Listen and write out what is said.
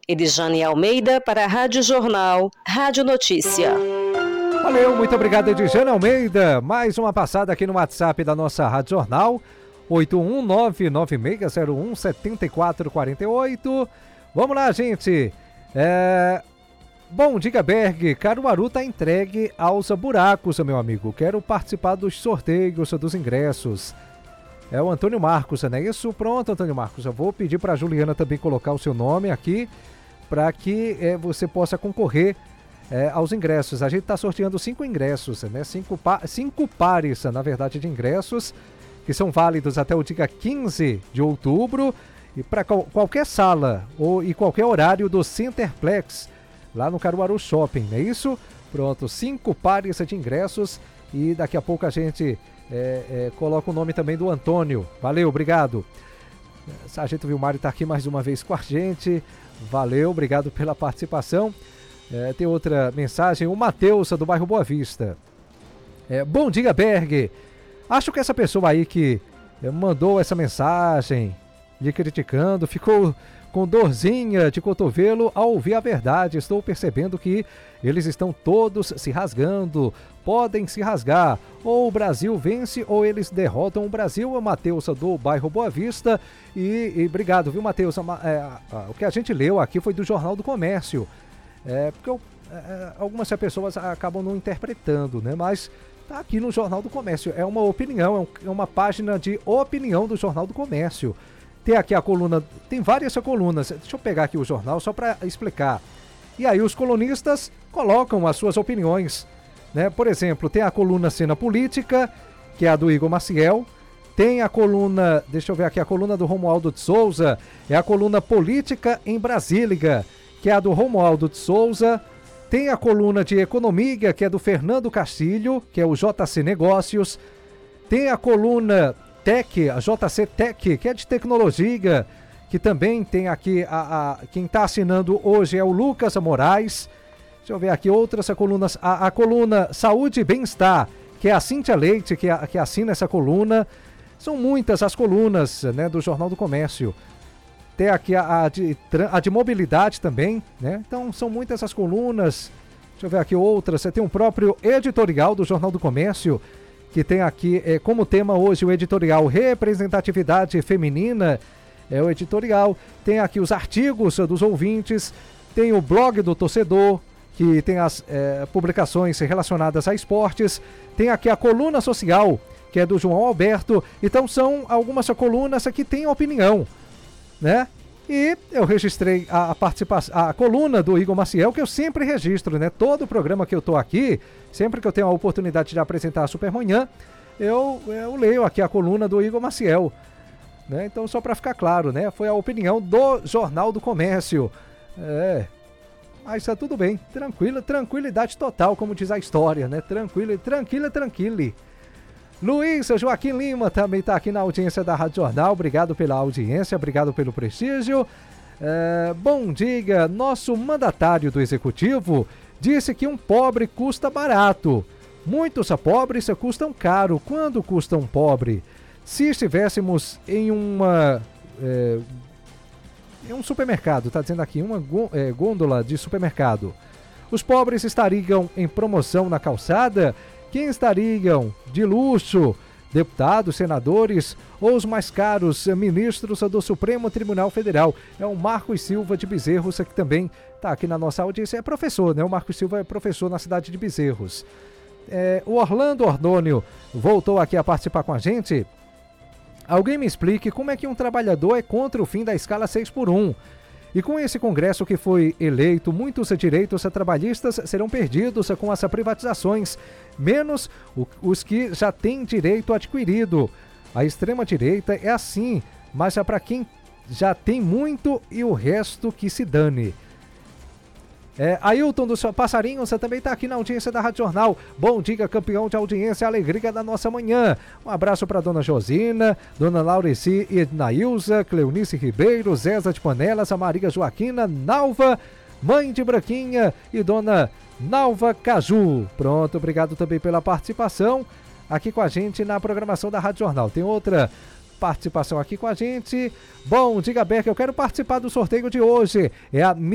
Edjane Almeida para a Rádio Jornal, Rádio Notícia. Valeu, muito obrigado, Edjane Almeida. Mais uma passada aqui no WhatsApp da nossa Rádio Jornal, 81996017448. Vamos lá, gente. Bom, diga Berg, Caruaru tá entregue aos buracos, meu amigo. Quero participar dos sorteios dos ingressos. É o Antônio Marcos, não é isso? Pronto, Antônio Marcos. Eu vou pedir para a Juliana também colocar o seu nome aqui para que você possa concorrer aos ingressos. A gente está sorteando 5 ingressos, né? 5 pares, na verdade, de ingressos que são válidos até o dia 15 de outubro e para qualquer sala e qualquer horário do Centerplex, lá no Caruaru Shopping, não é isso? Pronto, 5 pares de ingressos e daqui a pouco a gente coloca o nome também do Antônio. Valeu, obrigado. Sargento Vilmário está aqui mais uma vez com a gente. Valeu, obrigado pela participação. Tem outra mensagem, o Matheus, do bairro Boa Vista. Bom dia, Berg. Acho que essa pessoa aí que mandou essa mensagem lhe criticando ficou com dorzinha de cotovelo ao ouvir a verdade. Estou percebendo que eles estão todos se rasgando. Podem se rasgar. Ou o Brasil vence ou eles derrotam o Brasil. É o Matheus, do bairro Boa Vista. E obrigado, viu, Matheus? O que a gente leu aqui foi do Jornal do Comércio. Porque algumas pessoas acabam não interpretando, né? Mas tá aqui no Jornal do Comércio. É uma opinião, é uma página de opinião do Jornal do Comércio. Tem aqui a coluna, tem várias colunas. Deixa eu pegar aqui o jornal só para explicar. E aí os colunistas colocam as suas opiniões, né? Por exemplo, tem a coluna Cena Política, que é a do Igor Maciel. Tem a coluna, deixa eu ver aqui, a coluna do Romualdo de Souza, é a coluna Política em Brasília, que é a do Romualdo de Souza. Tem a coluna de Economia, que é do Fernando Castilho, que é o JC Negócios. Tem a coluna Tech, a JC Tech, que é de tecnologia, que também tem aqui, quem está assinando hoje é o Lucas Moraes. Deixa eu ver aqui outras colunas, a coluna Saúde e Bem-Estar, que é a Cíntia Leite, que assina essa coluna. São muitas as colunas, né, do Jornal do Comércio. Tem aqui a de mobilidade também, né? Então são muitas as colunas. Deixa eu ver aqui outras. Você tem o próprio editorial do Jornal do Comércio, que tem aqui como tema hoje o editorial Representatividade Feminina. É o editorial. Tem aqui os artigos dos ouvintes. Tem o blog do torcedor, que tem as publicações relacionadas a esportes. Tem aqui a coluna social, que é do João Alberto. Então são algumas colunas que têm opinião, né? E eu registrei a coluna do Igor Maciel, que eu sempre registro, né? Todo programa que eu tô aqui, sempre que eu tenho a oportunidade de apresentar a Supermanhã, eu leio aqui a coluna do Igor Maciel, né? Então, só para ficar claro, né? Foi a opinião do Jornal do Comércio. Mas tá tudo bem, tranquilidade total, como diz a história, né? Tranquilo. Luiz Joaquim Lima também está aqui na audiência da Rádio Jornal. Obrigado pela audiência, obrigado pelo prestígio. Bom dia, nosso mandatário do Executivo disse que um pobre custa barato. Muitos pobres custam caro. Quando custa um pobre? Se estivéssemos em um supermercado, está dizendo aqui, uma gôndola de supermercado, os pobres estariam em promoção na calçada? Quem estariam de luxo? Deputados, senadores ou os mais caros ministros do Supremo Tribunal Federal? É o Marcos Silva de Bezerros, que também está aqui na nossa audiência. É professor, né? O Marcos Silva é professor na cidade de Bezerros. O Orlando Ordônio voltou aqui a participar com a gente. Alguém me explique como é que um trabalhador é contra o fim da escala 6x1. E com esse Congresso que foi eleito, muitos direitos trabalhistas serão perdidos com as privatizações, menos os que já têm direito adquirido. A extrema-direita é assim, mas é para quem já tem muito e o resto que se dane. Ailton dos Passarinhos, você também está aqui na audiência da Rádio Jornal. Bom dia, campeão de audiência, alegria da nossa manhã. Um abraço para dona Josina, dona Laureci e Nailza, Cleonice Ribeiro, Zéza de Panelas, a Maria Joaquina, Nalva, mãe de Branquinha e dona Nalva Caju. Pronto, obrigado também pela participação aqui com a gente na programação da Rádio Jornal. Tem outra participação aqui com a gente. Bom dia, Beca, eu quero participar do sorteio de hoje. É a